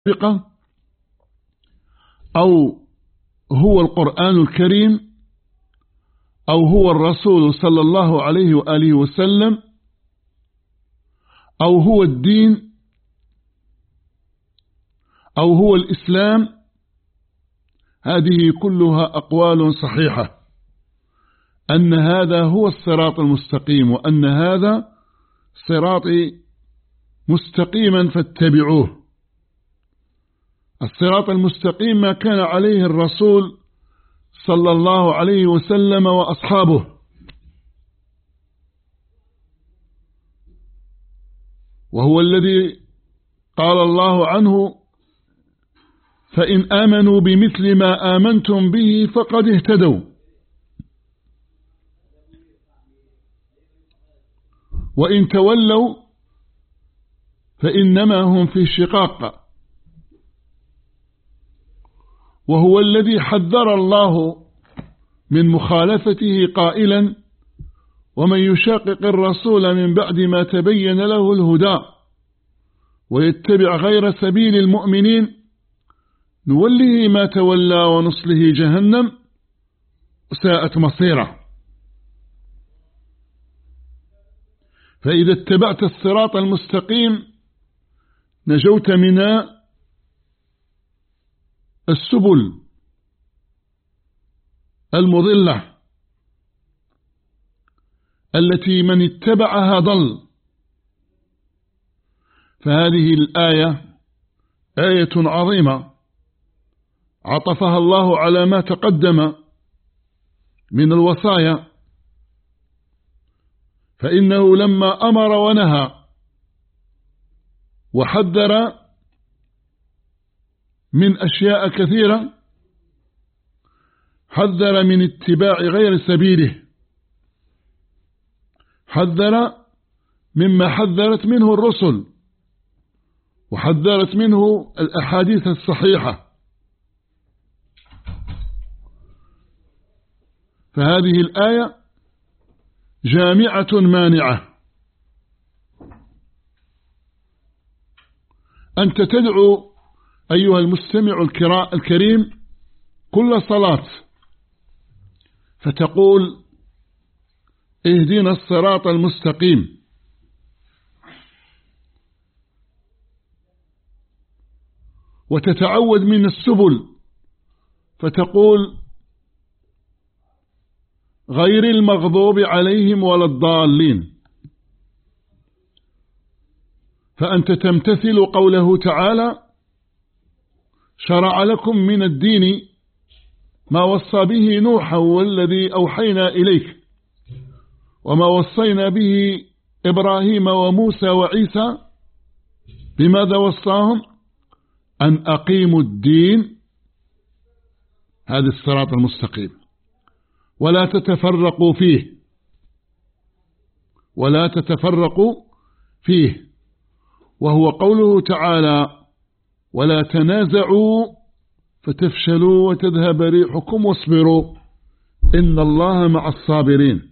أو هو القرآن الكريم أو هو الرسول صلى الله عليه وآله وسلم أو هو الدين أو هو الإسلام، هذه كلها أقوال صحيحة أن هذا هو الصراط المستقيم، وأن هذا صراطي مستقيما فاتبعوه. الصراط المستقيم ما كان عليه الرسول صلى الله عليه وسلم وأصحابه، وهو الذي قال الله عنه: فإن آمنوا بمثل ما آمنتم به فقد اهتدوا، وإن تولوا فإنما هم في شقاق. وهو الذي حذر الله من مخالفته قائلا: ومن يشاقق الرسول من بعد ما تبين له الهدى ويتبع غير سبيل المؤمنين نوله ما تولى ونصله جهنم وساءت مصيره. فإذا اتبعت الصراط المستقيم نجوت من السبل المضلة التي من اتبعها ضل. فهذه الآية آية عظيمة عطفها الله على ما تقدم من الوصايا، فإنه لما أمر ونهى وحذر من أشياء كثيرة، حذر من اتباع غير سبيله، حذر مما حذرت منه الرسل وحذرت منه الأحاديث الصحيحة. فهذه الآية جامعة مانعة. أنت تدعو أيها المستمع الكريم كل صلاة فتقول: اهدنا الصراط المستقيم، وتتعود من السبل فتقول: غير المغضوب عليهم ولا الضالين. فأنت تمتثل قوله تعالى: شرع لكم من الدين ما وصى به نوحا والذي أوحينا إليك وما وصينا به إبراهيم وموسى وعيسى. بماذا وصاهم؟ أن أقيموا الدين، هذا الصراط المستقيم، ولا تتفرقوا فيه، ولا تتفرقوا فيه. وهو قوله تعالى: ولا تنازعوا فتفشلوا وتذهب ريحكم واصبروا إن الله مع الصابرين.